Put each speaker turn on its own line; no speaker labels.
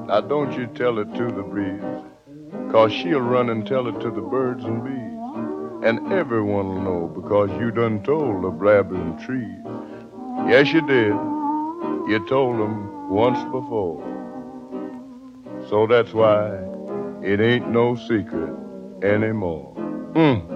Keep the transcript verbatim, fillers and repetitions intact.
Now don't you tell it to the breeze, 'cause she'll run and tell it to the birds and bees. And everyone'll know because you done told the blabbering trees. Yes, you did. You told them once before. So that's why it ain't no secret anymore. Mm.